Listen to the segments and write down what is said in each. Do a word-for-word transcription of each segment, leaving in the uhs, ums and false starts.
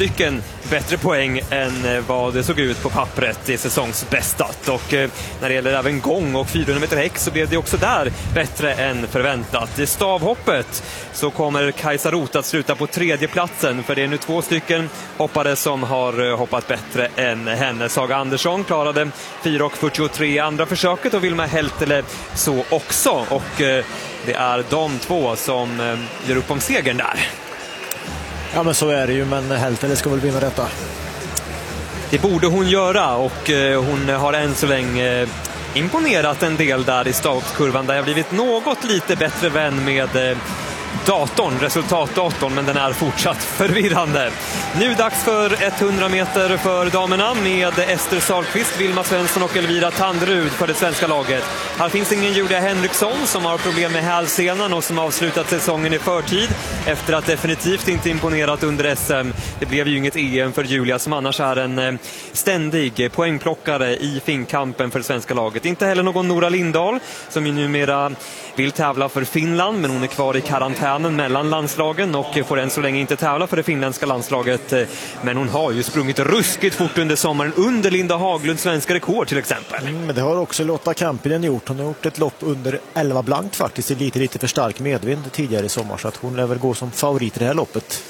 stycken bättre poäng än vad det såg ut på pappret i säsongsbästat. Och eh, när det gäller även gång och fyrahundra meter häck så blev det också där bättre än förväntat. I stavhoppet så kommer Kajsa Roth att sluta på tredje platsen, för det är nu två stycken hoppare som har hoppat bättre än henne. Saga Andersson klarade fyra fyrtiotre andra försöket och Vilma Heltele så också. Och eh, det är de två som eh, gör upp om segern där. Ja, men så är det ju, men Heltele ska väl vinna detta. Det borde hon göra, och eh, hon har än så länge eh, imponerat en del där i stavhoppskurvan, där jag blivit något lite bättre vän med eh, datorn, resultatdatorn, men den är fortsatt förvirrande. Nu dags för hundra meter för damerna med Ester Sahlqvist, Vilma Svensson och Elvira Tandrud för det svenska laget. Här finns ingen Julia Henriksson som har problem med hälsenan och som avslutat säsongen i förtid efter att definitivt inte imponerat under S M. Det blev ju inget E M för Julia, som annars är en ständig poängplockare i finkampen för det svenska laget. Inte heller någon Nora Lindahl, som ju numera vill tävla för Finland, men hon är kvar i karantänen mellan landslagen och får än så länge inte tävla för det finländska landslaget. Men hon har ju sprungit ruskigt fort under sommaren, under Linda Haglunds svenska rekord till exempel. Mm, men det har också Lotta Kampinen gjort. Hon har gjort ett lopp under elva blankt faktiskt, i lite, lite för stark medvind tidigare i sommar, så att hon lär väl gå som favorit i det här loppet.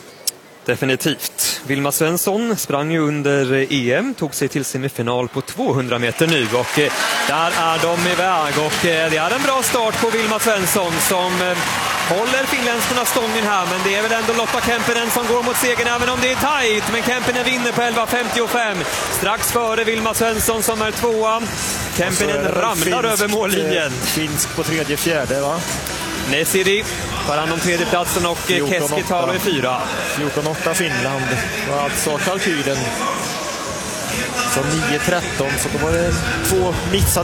Definitivt. Vilma Svensson sprang ju under E M, tog sig till semifinal på tvåhundra meter nu, och eh, där är de iväg, och eh, det är en bra start på Vilma Svensson som eh, håller finländskorna stången här, men det är väl ändå Lotta Kempinen som går mot segern, även om det är tajt, men Kempinen vinner på elva femtiofem, strax före Vilma Svensson som är tvåa. Kempinen ramlar finsk, över mållinjen. Finsk på tredje, fjärde va? Nesiri tar hand om tredjeplatsen och Keskitalo är fyra. fjorton åtta Finland var alltså kalkylen. Så nio tretton, så då var det två missade